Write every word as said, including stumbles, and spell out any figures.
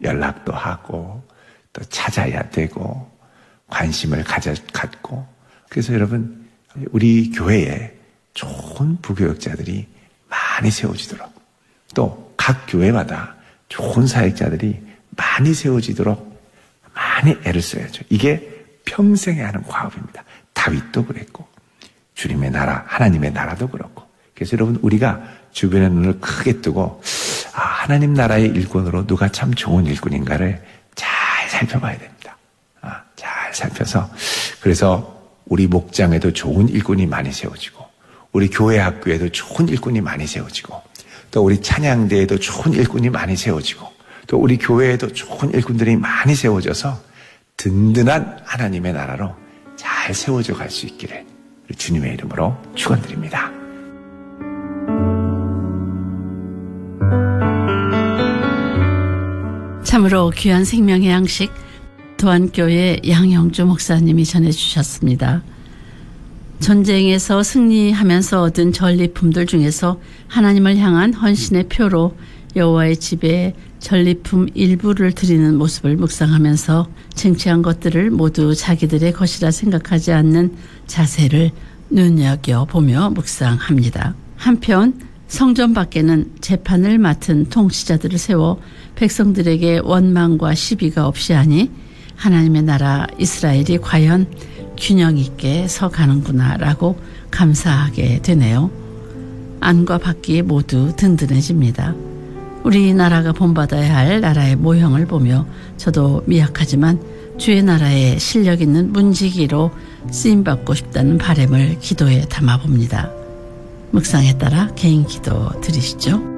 연락도 하고 또 찾아야 되고 관심을 가져, 갖고 그래서 여러분 우리 교회에 좋은 부교역자들이 많이 세워지도록 또 각 교회마다 좋은 사역자들이 많이 세워지도록 많이 애를 써야죠. 이게 평생에 하는 과업입니다. 다윗도 그랬고 주님의 나라 하나님의 나라도 그렇고 그래서 여러분 우리가 주변의 눈을 크게 뜨고 아, 하나님 나라의 일꾼으로 누가 참 좋은 일꾼인가를 잘 살펴봐야 됩니다. 아, 잘 살펴서 그래서 우리 목장에도 좋은 일꾼이 많이 세워지고 우리 교회 학교에도 좋은 일꾼이 많이 세워지고 또 우리 찬양대에도 좋은 일꾼이 많이 세워지고 또 우리 교회에도 좋은 일꾼들이 많이 세워져서 든든한 하나님의 나라로 잘 세워져 갈 수 있기를 주님의 이름으로 축원드립니다. 참으로 귀한 생명의 양식 도안교회 양영주 목사님이 전해주셨습니다. 전쟁에서 승리하면서 얻은 전리품들 중에서 하나님을 향한 헌신의 표로 여호와의 집에 전리품 일부를 드리는 모습을 묵상하면서 쟁취한 것들을 모두 자기들의 것이라 생각하지 않는 자세를 눈여겨보며 묵상합니다. 한편 성전 밖에는 재판을 맡은 통치자들을 세워 백성들에게 원망과 시비가 없이 하니 하나님의 나라 이스라엘이 과연 균형 있게 서가는구나 라고 감사하게 되네요. 안과 밖이 모두 든든해집니다. 우리나라가 본받아야 할 나라의 모형을 보며 저도 미약하지만 주의 나라에 실력 있는 문지기로 쓰임받고 싶다는 바람을 기도에 담아봅니다. 묵상에 따라 개인 기도 드리시죠.